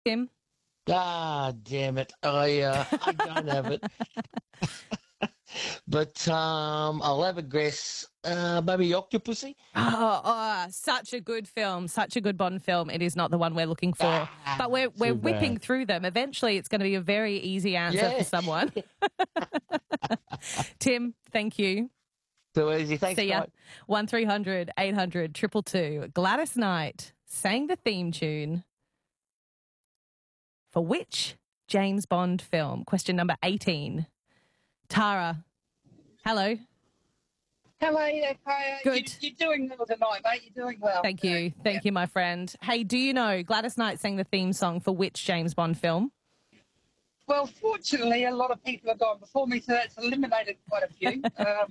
Tim? Ah, damn it. I don't have it. But I'll have a guess. Maybe Octopussy? Such a good film, such a good Bond film. It is not the one we're looking for, but we're Too whipping bad. through them. Eventually, it's going to be a very easy answer for Yeah. someone. Tim, thank you. Too easy. Thanks, See ya. mate. 1300 800 222. Gladys Knight sang the theme tune for which James Bond film? Question number 18. Tara, hello. Hello, yeah, Kaya. Good. You're doing well tonight, mate. You're doing well. Thank you. Thank you, my friend. Hey, do you know Gladys Knight sang the theme song for which James Bond film? Well, fortunately, a lot of people have gone before me, so that's eliminated quite a few.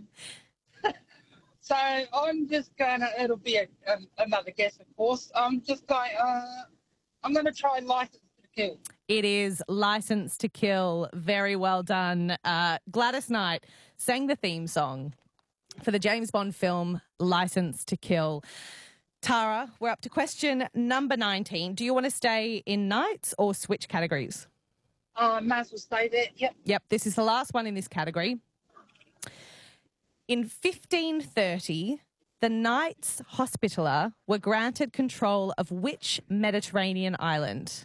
So I'm just going to, it'll be another guess, of course. I'm going to try License to Kill. It is License to Kill. Very well done. Gladys Knight sang the theme song for the James Bond film License to Kill. Tara, we're up to question number 19. Do you want to stay in nights or switch categories? Might as well stay there. Yep. Yep, this is the last one in this category. In 1530, the Knights Hospitaller were granted control of which Mediterranean island?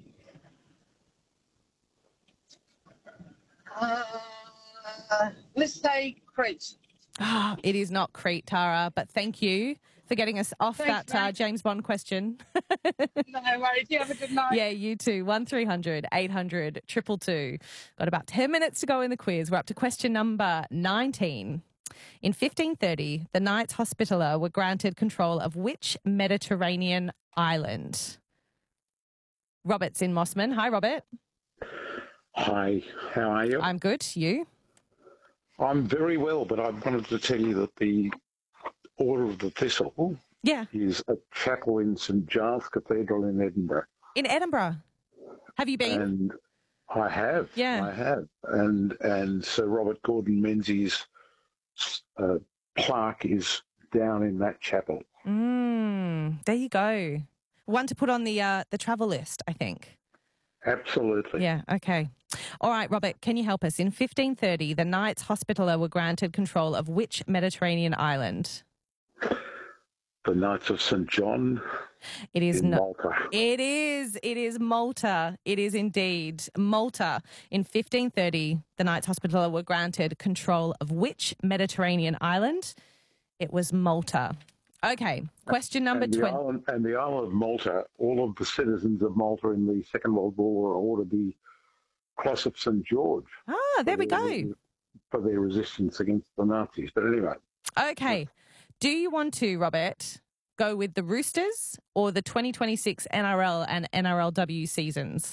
Let's say Crete. It is not Crete, Tara, but thank you for getting us off Thanks, that mate. James Bond question. No worries. You have a good night. Yeah, you too. 1300 800 222. Got about 10 minutes to go in the quiz. We're up to question number 19. In 1530, the Knights Hospitaller were granted control of which Mediterranean island? Robert's in Mossman. Hi, Robert. Hi, how are you? I'm good. You? I'm very well, but I wanted to tell you that the Order of the Thistle Yeah, is a chapel in St Giles Cathedral in Edinburgh. in Edinburgh. Have you been? And I have. Yeah. I have. And Sir Robert Gordon Menzies' plaque is down in that chapel. There you go. One to put on the travel list, I think. Absolutely. Yeah, okay. All right, Robert, can you help us? In 1530, the Knights Hospitaller were granted control of which Mediterranean island? The Knights of St John It is in not. Malta. It is Malta. It is indeed Malta. In 1530, the Knights Hospitaller were granted control of which Mediterranean island? It was Malta. Okay, question number And the 20. island of Malta, all of the citizens of Malta in the Second World War were ordered the Cross of St George There we go. for their resistance against the Nazis. But anyway, Okay. Do you want to, Robert, go with the Roosters or the 2026 NRL and NRLW seasons?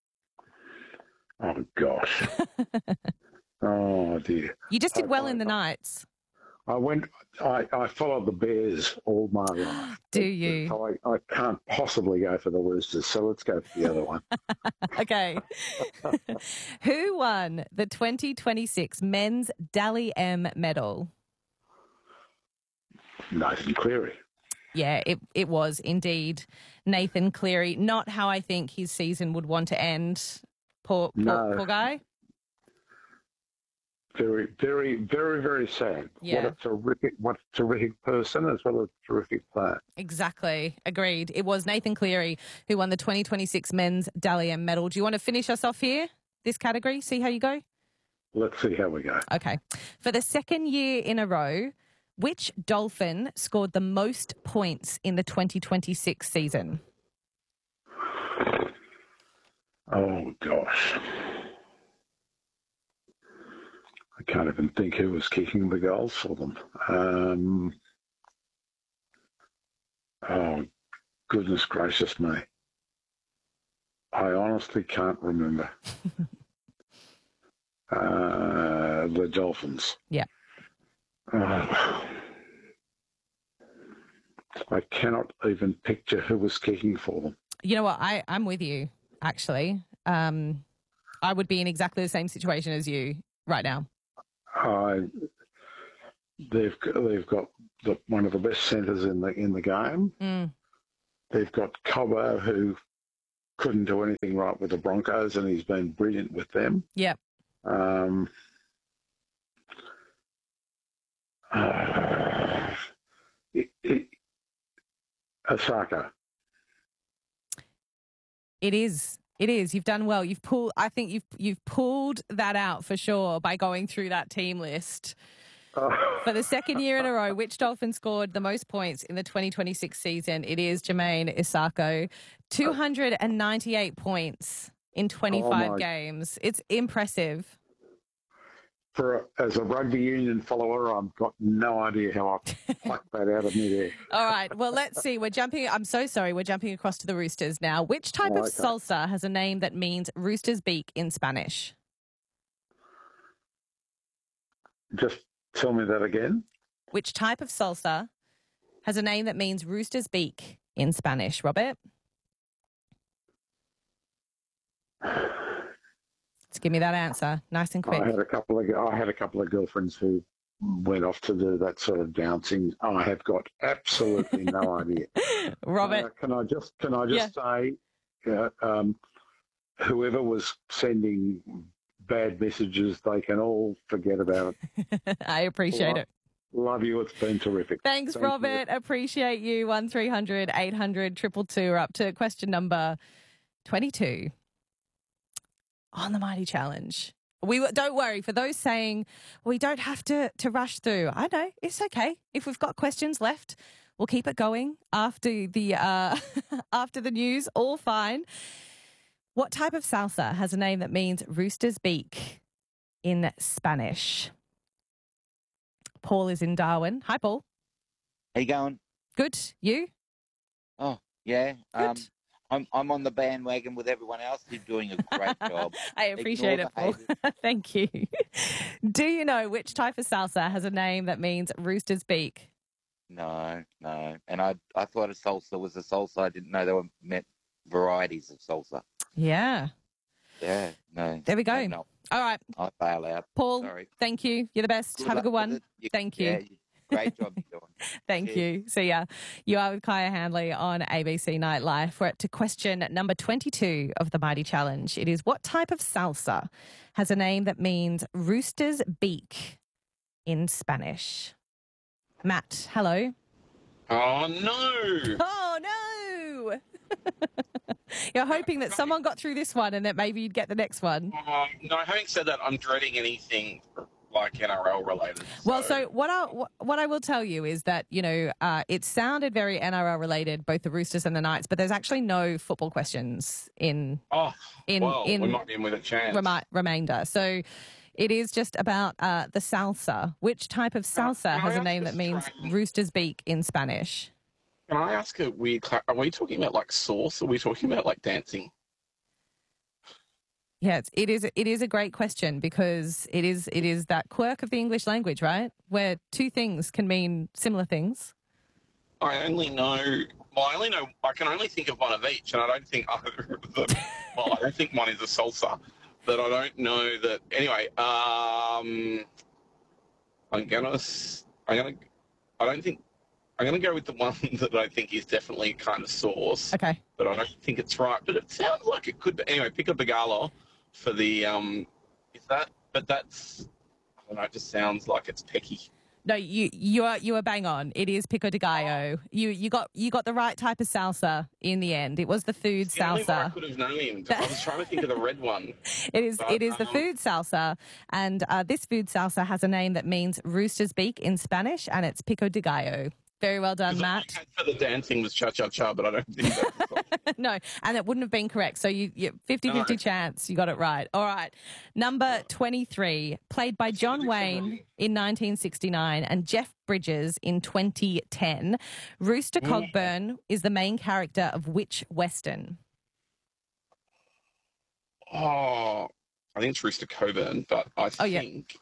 oh gosh, oh dear. You just did well in the I- Knights. I followed the Bears all my life. Do you? So I can't possibly go for the Roosters, so let's go for the other one. Okay. Who won the 2026 Men's Dally M medal? Nathan Cleary. Yeah, it was indeed Nathan Cleary. Not how I think his season would want to end. Poor guy. Very, very, very, very sad. Yeah. What a terrific person as well as a terrific player. Exactly. Agreed. It was Nathan Cleary who won the 2026 Men's Dally M medal. Do you want to finish us off here, this category? See how you go? Let's see how we go. Okay. For the second year in a row, which Dolphin scored the most points in the 2026 season? Oh gosh. I can't even think who was kicking the goals for them. Oh, goodness gracious me. I honestly can't remember. The Dolphins. Yeah. I cannot even picture who was kicking for them. You know what? I'm with you, actually. I would be in exactly the same situation as you right now. They've got one of the best centres in the game. Mm. They've got Cobbo, who couldn't do anything right with the Broncos, and he's been brilliant with them. Yep. Um, Osaka. It is. It is. You've done well. I think you've pulled that out for sure by going through that team list. For the second year in a row, which Dolphin scored the most points in the 2026 season? It is Jermaine Isako. 298 points in 25 games. It's impressive. As a rugby union follower, I've got no idea how I plucked that out of me there. All right. Well, let's see. I'm so sorry. We're jumping across to the Roosters now. Which type of salsa has a name that means rooster's beak in Spanish? Just tell me that again. Which type of salsa has a name that means rooster's beak in Spanish, Robert? Let's give me that answer, nice and quick. I had a couple of girlfriends who went off to do that sort of dancing. I have got absolutely no idea. Robert, can I just say, whoever was sending bad messages, they can all forget about it. I appreciate it. Love you. It's been terrific. Thanks, Robert. Appreciate you. 1300 800 222. We're up to question number 22 on the Mighty Challenge. Don't worry, for those saying we don't have to rush through. I know, it's okay. If we've got questions left, we'll keep it going after the after the news. All fine. What type of salsa has a name that means rooster's beak in Spanish? Paul is in Darwin. Hi, Paul. How you going? Good. You? Oh, yeah. Good. I'm on the bandwagon with everyone else. You're doing a great job. I appreciate it, Paul. Thank you. Do you know which type of salsa has a name that means rooster's beak? No. And I thought a salsa was a salsa. I didn't know there were varieties of salsa. Yeah. Yeah, no. There we go. No. All right. I bail out. Paul, Sorry. Thank you. You're the best. Have a good one. Thank you. Yeah, great job you're doing. Thank you. See ya. You are with Kaya Handley on ABC Night Live. We're up to question number 22 of the Mighty Challenge. It is, what type of salsa has a name that means rooster's beak in Spanish? Matt, hello. Oh, no. Oh, no. You're hoping that someone got through this one and that maybe you'd get the next one. No, having said that, I'm dreading anything like NRL related. Well, so what I will tell you is that, it sounded very NRL related, both the Roosters and the Knights, but there's actually no football questions in we might be in with a chance. Remainder. So it is just about the salsa. Which type of salsa has a name that means rooster's beak in Spanish? Can I ask a weird? Are we talking about like sauce? Or are we talking about like dancing? Yeah, it is a great question because it is that quirk of the English language, right? Where two things can mean similar things. I can only think of one of each, and I don't think either of them. Well, I don't think one is a salsa, but I don't know that. Anyway, I'm gonna go with the one that I think is definitely kind of sauce. Okay. But I don't think it's right. But it sounds like it could be. Anyway, pico de gallo for the is that? But that's, I don't know. It just sounds like it's pecky. No, you are bang on. It is pico de gallo. You got the right type of salsa in the end. It was the food It's the only one I salsa. could have named. I was trying to think of the red one. It is the food salsa, and this food salsa has a name that means rooster's beak in Spanish, and it's pico de gallo. Very well done, Matt. For the dancing was cha-cha-cha, but I don't think that's No, and it wouldn't have been correct. So you 50-50 chance you got it right. All right. Number 23, played by John Wayne in 1969 and Jeff Bridges in 2010. Rooster Cogburn is the main character of which Western? Oh, I think it's Rooster Coburn, but I think...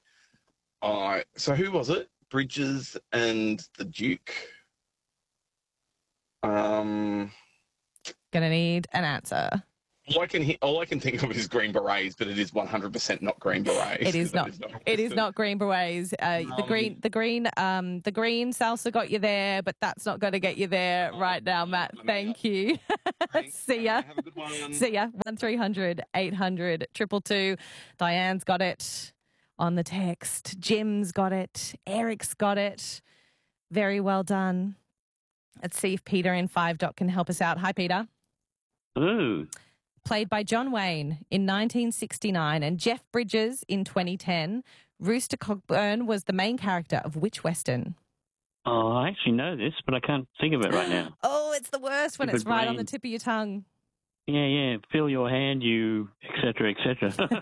so who was it? Bridges and the Duke. Gonna need an answer. all I can think of is Green Berets, but it is 100% not Green Berets. It is not. It is not Green Berets. The green salsa got you there, but that's not going to get you there right now, Matt. Thank you. See ya. Have a good one. See ya. 1300 800 222. Diane's got it on the text. Jim's got it. Eric's got it. Very well done. Let's see if Peter in 5 Dot can help us out. Hi, Peter. Hello. Played by John Wayne in 1969 and Jeff Bridges in 2010, Rooster Cogburn was the main character of which Western? Oh, I actually know this, but I can't think of it right now. Oh, it's the worst when it's right on the tip of your tongue. Yeah. Feel your hand, you, etc., etc.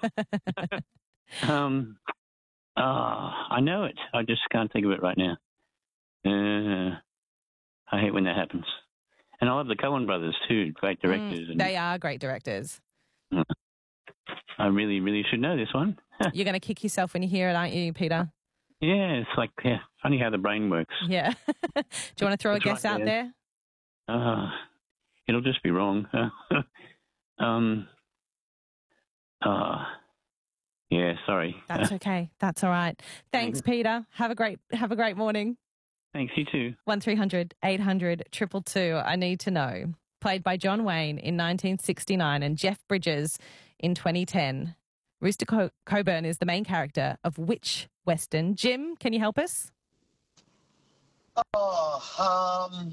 I know it. I just can't think of it right now. I hate when that happens. And I love the Coen brothers too, great directors. They are great directors. I really, really should know this one. You're going to kick yourself when you hear it, aren't you, Peter? Yeah, it's like funny how the brain works. Yeah. Do you want to throw a guess out there? It'll just be wrong. Yeah, sorry. That's okay. That's all right. Thanks, Peter. Have a great morning. Thanks, you too. 1300 800 222. I need to know. Played by John Wayne in 1969 and Jeff Bridges in 2010. Rooster Cogburn is the main character of which Western? Jim, can you help us? I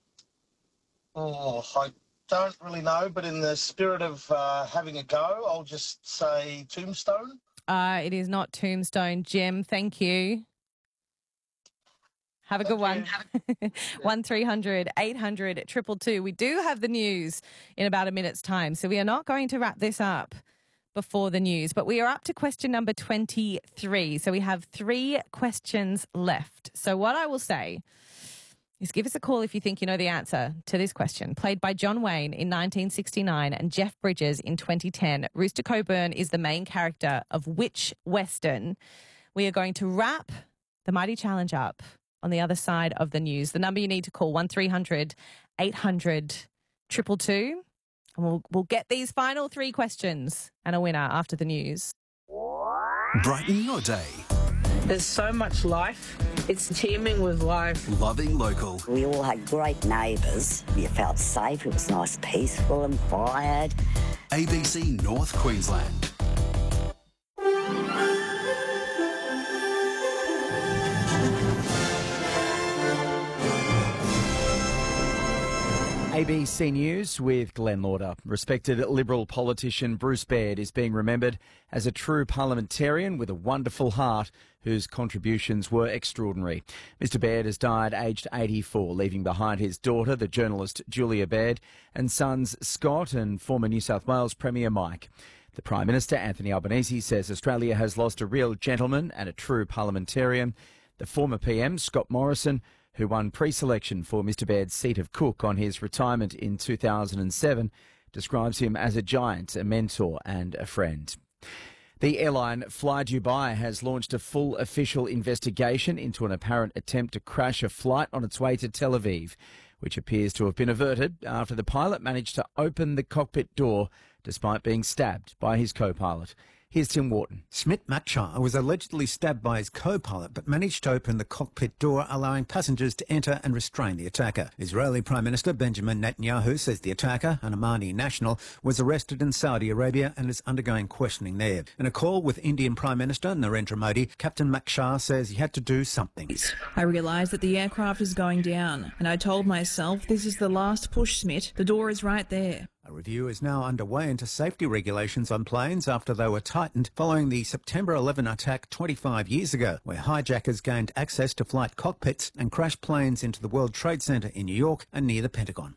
don't really know, but in the spirit of having a go, I'll just say Tombstone. It is not Tombstone. Jim, thank you. Have a good one. 1300 800 222. We do have the news in about a minute's time, so we are not going to wrap this up before the news, but we are up to question number 23. So we have 3 questions left. So what I will say is give us a call if you think you know the answer to this question. Played by John Wayne in 1969 and Jeff Bridges in 2010, Rooster Cogburn is the main character of which Western? We are going to wrap the Mighty Challenge up on the other side of the news. The number you need to call, 1300 800 222. And we'll get these final 3 questions and a winner after the news. Brighten your day. There's so much life. It's teeming with life. Loving local. We all had great neighbours. You felt safe. It was nice, peaceful and quiet. ABC North Queensland. ABC News with Glenn Lauder. Respected Liberal politician Bruce Baird is being remembered as a true parliamentarian with a wonderful heart whose contributions were extraordinary. Mr Baird has died aged 84, leaving behind his daughter, the journalist Julia Baird, and sons Scott and former New South Wales Premier Mike. The Prime Minister, Anthony Albanese, says Australia has lost a real gentleman and a true parliamentarian. The former PM, Scott Morrison, who won pre-selection for Mr Baird's seat of Cook on his retirement in 2007, describes him as a giant, a mentor and a friend. The airline Fly Dubai has launched a full official investigation into an apparent attempt to crash a flight on its way to Tel Aviv, which appears to have been averted after the pilot managed to open the cockpit door despite being stabbed by his co-pilot. Here's Tim Wharton. Smit Makshar was allegedly stabbed by his co-pilot but managed to open the cockpit door, allowing passengers to enter and restrain the attacker. Israeli Prime Minister Benjamin Netanyahu says the attacker, an Omani national, was arrested in Saudi Arabia and is undergoing questioning there. In a call with Indian Prime Minister Narendra Modi, Captain Makshar says he had to do something. I realised that the aircraft is going down, and I told myself, this is the last push, Smit. The door is right there. A review is now underway into safety regulations on planes after they were tightened following the September 11 attack 25 years ago, where hijackers gained access to flight cockpits and crashed planes into the World Trade Center in New York and near the Pentagon.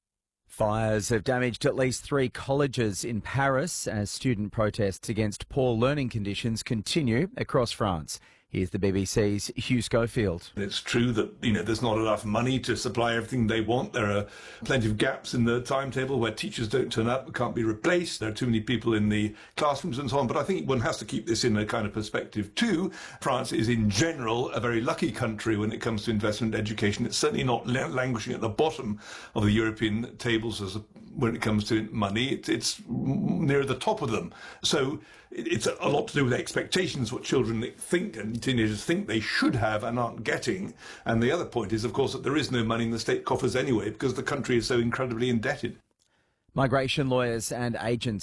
Fires have damaged at least 3 colleges in Paris as student protests against poor learning conditions continue across France. Here's the BBC's Hugh Schofield. It's true that, there's not enough money to supply everything they want. There are plenty of gaps in the timetable where teachers don't turn up, can't be replaced. There are too many people in the classrooms and so on. But I think one has to keep this in a kind of perspective too. France is in general a very lucky country when it comes to investment in education. It's certainly not languishing at the bottom of the European tables as when it comes to money. It's near the top of them. So it's a lot to do with expectations, what children think and teenagers think they should have and aren't getting. And the other point is, of course, that there is no money in the state coffers anyway because the country is so incredibly indebted. Migration lawyers and agents